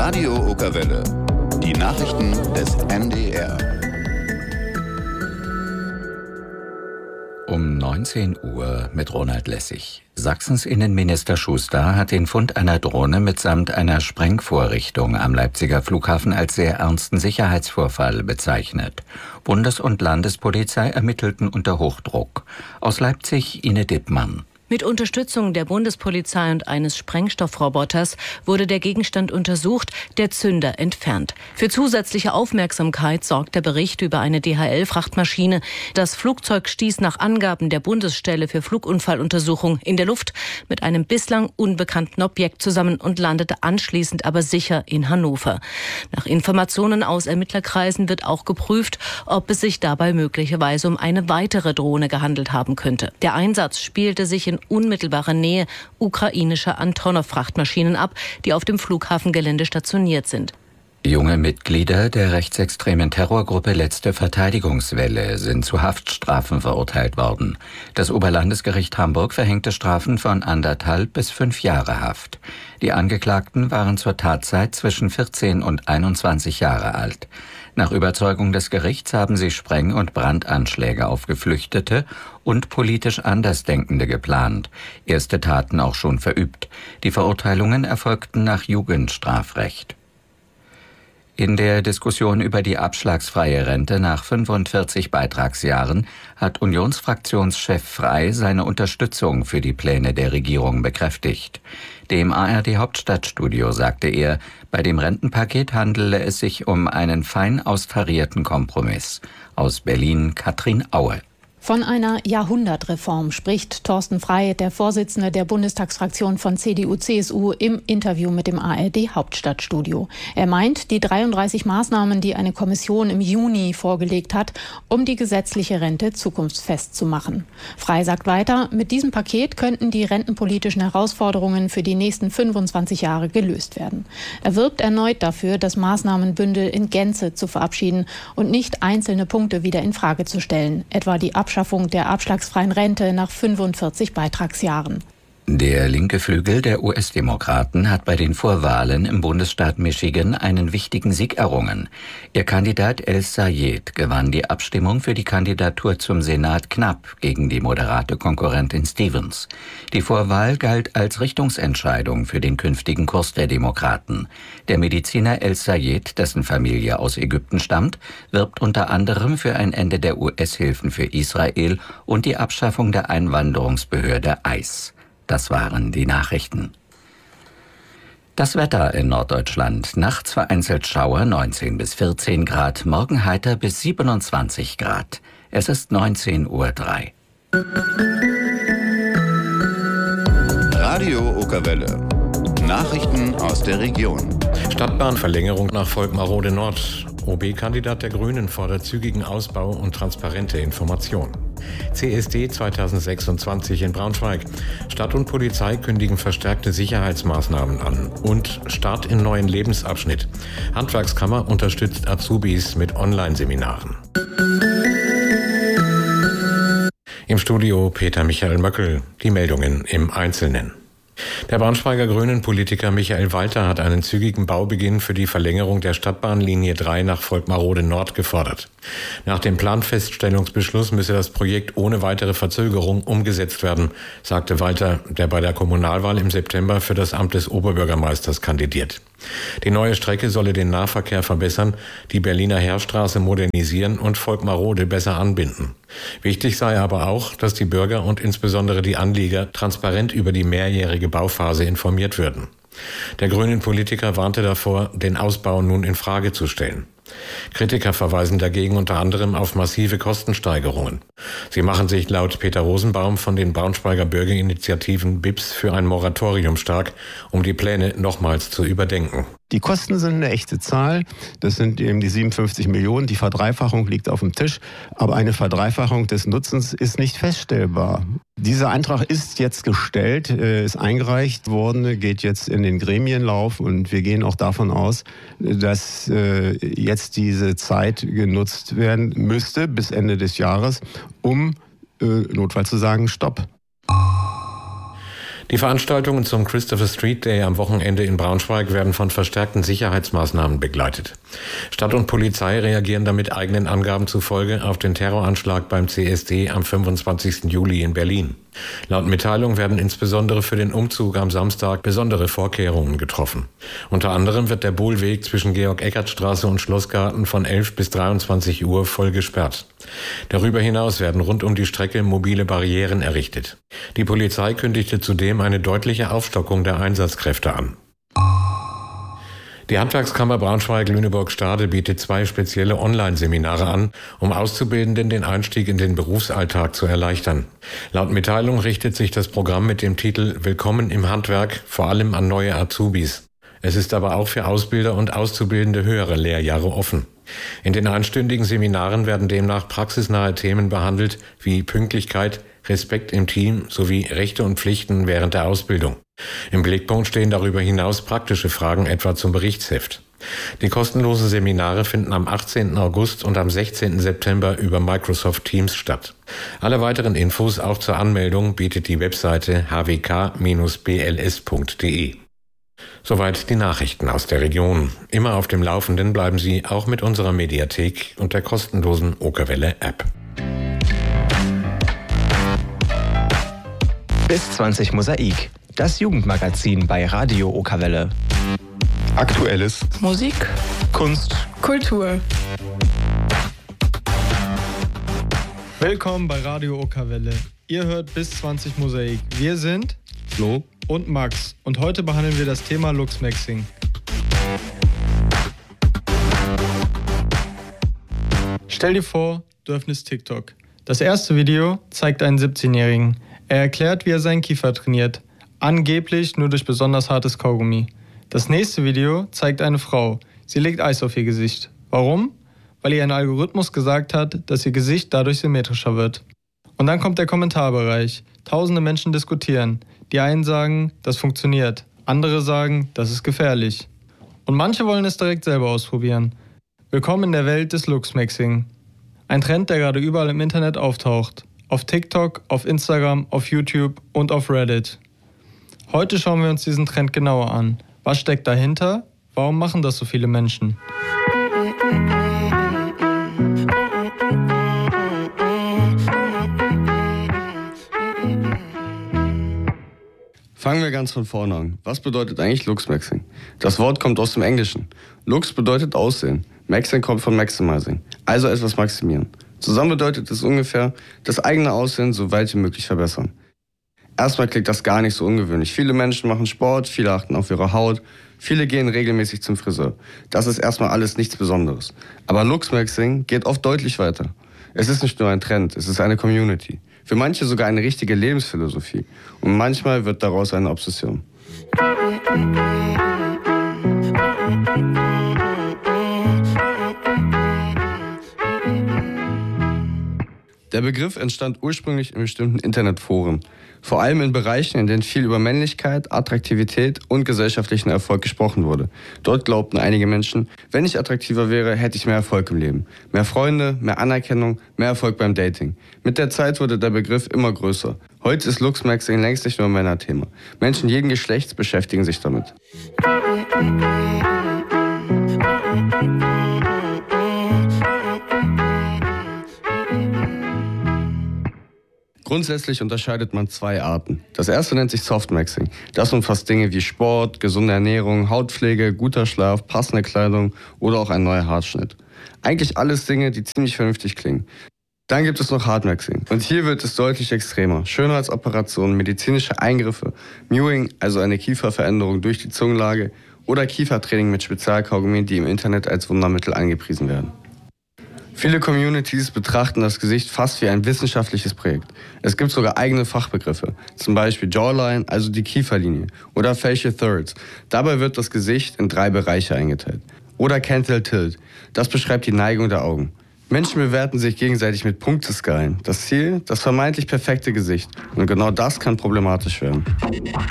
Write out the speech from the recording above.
Radio Okerwelle. Die Nachrichten des NDR. Um 19 Uhr mit Ronald Lessig. Sachsens Innenminister Schuster hat den Fund einer Drohne mitsamt einer Sprengvorrichtung am Leipziger Flughafen als sehr ernsten Sicherheitsvorfall bezeichnet. Bundes- und Landespolizei ermittelten unter Hochdruck. Aus Leipzig Ine Dittmann. Mit Unterstützung der Bundespolizei und eines Sprengstoffroboters wurde der Gegenstand untersucht, der Zünder entfernt. Für zusätzliche Aufmerksamkeit sorgt der Bericht über eine DHL-Frachtmaschine. Das Flugzeug stieß nach Angaben der Bundesstelle für Flugunfalluntersuchung in der Luft mit einem bislang unbekannten Objekt zusammen und landete anschließend aber sicher in Hannover. Nach Informationen aus Ermittlerkreisen wird auch geprüft, ob es sich dabei möglicherweise um eine weitere Drohne gehandelt haben könnte. Der Einsatz spielte sich in unmittelbarer Nähe ukrainischer Antonov-Frachtmaschinen ab, die auf dem Flughafengelände stationiert sind. Junge Mitglieder der rechtsextremen Terrorgruppe Letzte Verteidigungswelle sind zu Haftstrafen verurteilt worden. Das Oberlandesgericht Hamburg verhängte Strafen von 1,5 bis 5 Jahre Haft. Die Angeklagten waren zur Tatzeit zwischen 14 und 21 Jahre alt. Nach Überzeugung des Gerichts haben sie Spreng- und Brandanschläge auf Geflüchtete und politisch Andersdenkende geplant, erste Taten auch schon verübt. Die Verurteilungen erfolgten nach Jugendstrafrecht. In der Diskussion über die abschlagsfreie Rente nach 45 Beitragsjahren hat Unionsfraktionschef Frey seine Unterstützung für die Pläne der Regierung bekräftigt. Dem ARD-Hauptstadtstudio sagte er, bei dem Rentenpaket handele es sich um einen fein austarierten Kompromiss. Aus Berlin Katrin Aue. Von einer Jahrhundertreform spricht Thorsten Frey, der Vorsitzende der Bundestagsfraktion von CDU/CSU, im Interview mit dem ARD-Hauptstadtstudio. Er meint, die 33 Maßnahmen, die eine Kommission im Juni vorgelegt hat, um die gesetzliche Rente zukunftsfest zu machen. Frey sagt weiter, mit diesem Paket könnten die rentenpolitischen Herausforderungen für die nächsten 25 Jahre gelöst werden. Er wirbt erneut dafür, das Maßnahmenbündel in Gänze zu verabschieden und nicht einzelne Punkte wieder in Frage zu stellen, etwa die Abschaffung der abschlagsfreien Rente nach 45 Beitragsjahren. Der linke Flügel der US-Demokraten hat bei den Vorwahlen im Bundesstaat Michigan einen wichtigen Sieg errungen. Ihr Kandidat El-Sayed gewann die Abstimmung für die Kandidatur zum Senat knapp gegen die moderate Konkurrentin Stevens. Die Vorwahl galt als Richtungsentscheidung für den künftigen Kurs der Demokraten. Der Mediziner El-Sayed, dessen Familie aus Ägypten stammt, wirbt unter anderem für ein Ende der US-Hilfen für Israel und die Abschaffung der Einwanderungsbehörde ICE. Das waren die Nachrichten. Das Wetter in Norddeutschland. Nachts vereinzelt Schauer 19 bis 14 Grad, morgen heiter bis 27 Grad. Es ist 19:03 Uhr. Radio Okerwelle. Nachrichten aus der Region. Stadtbahnverlängerung nach Volkmarode Nord. OB-Kandidat der Grünen fordert zügigen Ausbau und transparente Information. CSD 2026 in Braunschweig. Stadt und Polizei kündigen verstärkte Sicherheitsmaßnahmen an. Und Start in neuen Lebensabschnitt. Handwerkskammer unterstützt Azubis mit Online-Seminaren. Im Studio Peter Michael Möckel. Die Meldungen im Einzelnen. Der Braunschweiger Grünen-Politiker Michael Walter hat einen zügigen Baubeginn für die Verlängerung der Stadtbahnlinie 3 nach Volkmarode Nord gefordert. Nach dem Planfeststellungsbeschluss müsse das Projekt ohne weitere Verzögerung umgesetzt werden, sagte Walter, der bei der Kommunalwahl im September für das Amt des Oberbürgermeisters kandidiert. Die neue Strecke solle den Nahverkehr verbessern, die Berliner Heerstraße modernisieren und Volkmarode besser anbinden. Wichtig sei aber auch, dass die Bürger und insbesondere die Anlieger transparent über die mehrjährige Bauphase informiert würden. Der Grünen-Politiker warnte davor, den Ausbau nun in Frage zu stellen. Kritiker verweisen dagegen unter anderem auf massive Kostensteigerungen. Sie machen sich laut Peter Rosenbaum von den Braunschweiger Bürgerinitiativen BIPS für ein Moratorium stark, um die Pläne nochmals zu überdenken. Die Kosten sind eine echte Zahl. Das sind eben die 57 Millionen. Die Verdreifachung liegt auf dem Tisch. Aber eine Verdreifachung des Nutzens ist nicht feststellbar. Dieser Antrag ist jetzt gestellt, ist eingereicht worden, geht jetzt in den Gremienlauf. Und wir gehen auch davon aus, dass jetzt diese Zeit genutzt werden müsste bis Ende des Jahres, um notfalls zu sagen, Stopp. Die Veranstaltungen zum Christopher Street Day am Wochenende in Braunschweig werden von verstärkten Sicherheitsmaßnahmen begleitet. Stadt und Polizei reagieren damit eigenen Angaben zufolge auf den Terroranschlag beim CSD am 25. Juli in Berlin. Laut Mitteilung werden insbesondere für den Umzug am Samstag besondere Vorkehrungen getroffen. Unter anderem wird der Bohlweg zwischen Georg-Eckert-Straße und Schlossgarten von 11 bis 23 Uhr voll gesperrt. Darüber hinaus werden rund um die Strecke mobile Barrieren errichtet. Die Polizei kündigte zudem eine deutliche Aufstockung der Einsatzkräfte an. Die Handwerkskammer Braunschweig-Lüneburg-Stade bietet 2 spezielle Online-Seminare an, um Auszubildenden den Einstieg in den Berufsalltag zu erleichtern. Laut Mitteilung richtet sich das Programm mit dem Titel Willkommen im Handwerk vor allem an neue Azubis. Es ist aber auch für Ausbilder und Auszubildende höhere Lehrjahre offen. In den einstündigen Seminaren werden demnach praxisnahe Themen behandelt wie Pünktlichkeit, Respekt im Team sowie Rechte und Pflichten während der Ausbildung. Im Blickpunkt stehen darüber hinaus praktische Fragen etwa zum Berichtsheft. Die kostenlosen Seminare finden am 18. August und am 16. September über Microsoft Teams statt. Alle weiteren Infos auch zur Anmeldung bietet die Webseite hwk-bls.de. Soweit die Nachrichten aus der Region. Immer auf dem Laufenden bleiben Sie auch mit unserer Mediathek und der kostenlosen Okerwelle-App. Bis 20 Mosaik. Das Jugendmagazin bei Radio Okerwelle. Aktuelles. Musik. Kunst. Kultur. Willkommen bei Radio Okerwelle. Ihr hört bis 20 Mosaik. Wir sind Flo und Max und heute behandeln wir das Thema Luchsmaxing. Stell dir vor, du öffnest TikTok. Das erste Video zeigt einen 17-Jährigen. Er erklärt, wie er seinen Kiefer trainiert. Angeblich nur durch besonders hartes Kaugummi. Das nächste Video zeigt eine Frau. Sie legt Eis auf ihr Gesicht. Warum? Weil ihr ein Algorithmus gesagt hat, dass ihr Gesicht dadurch symmetrischer wird. Und dann kommt der Kommentarbereich. Tausende Menschen diskutieren. Die einen sagen, das funktioniert. Andere sagen, das ist gefährlich. Und manche wollen es direkt selber ausprobieren. Willkommen in der Welt des Luchsmaxing. Ein Trend, der gerade überall im Internet auftaucht. Auf TikTok, auf Instagram, auf YouTube und auf Reddit. Heute schauen wir uns diesen Trend genauer an. Was steckt dahinter? Warum machen das so viele Menschen? Fangen wir ganz von vorne an. Was bedeutet eigentlich Luchsmaxing? Das Wort kommt aus dem Englischen. Lux bedeutet Aussehen. Maxing kommt von Maximizing, also etwas maximieren. Zusammen bedeutet es ungefähr, das eigene Aussehen so weit wie möglich verbessern. Erstmal klingt das gar nicht so ungewöhnlich. Viele Menschen machen Sport, viele achten auf ihre Haut, viele gehen regelmäßig zum Friseur. Das ist erstmal alles nichts Besonderes. Aber Luchsmaxing geht oft deutlich weiter. Es ist nicht nur ein Trend, es ist eine Community. Für manche sogar eine richtige Lebensphilosophie. Und manchmal wird daraus eine Obsession. Der Begriff entstand ursprünglich in bestimmten Internetforen, vor allem in Bereichen, in denen viel über Männlichkeit, Attraktivität und gesellschaftlichen Erfolg gesprochen wurde. Dort glaubten einige Menschen, wenn ich attraktiver wäre, hätte ich mehr Erfolg im Leben. Mehr Freunde, mehr Anerkennung, mehr Erfolg beim Dating. Mit der Zeit wurde der Begriff immer größer. Heute ist Luchsmaxing längst nicht nur ein Männerthema. Menschen jeden Geschlechts beschäftigen sich damit. Grundsätzlich unterscheidet man 2 Arten. Das erste nennt sich Softmaxing. Das umfasst Dinge wie Sport, gesunde Ernährung, Hautpflege, guter Schlaf, passende Kleidung oder auch ein neuer Haarschnitt. Eigentlich alles Dinge, die ziemlich vernünftig klingen. Dann gibt es noch Hardmaxing. Und hier wird es deutlich extremer. Schönheitsoperationen, medizinische Eingriffe, Mewing, also eine Kieferveränderung durch die Zungenlage, oder Kiefertraining mit Spezialkaugummi, die im Internet als Wundermittel angepriesen werden. Viele Communities betrachten das Gesicht fast wie ein wissenschaftliches Projekt. Es gibt sogar eigene Fachbegriffe, zum Beispiel Jawline, also die Kieferlinie, oder Facial Thirds. Dabei wird das Gesicht in 3 Bereiche eingeteilt. Oder Canthal Tilt, das beschreibt die Neigung der Augen. Menschen bewerten sich gegenseitig mit Punkteskalen. Das Ziel, das vermeintlich perfekte Gesicht. Und genau das kann problematisch werden.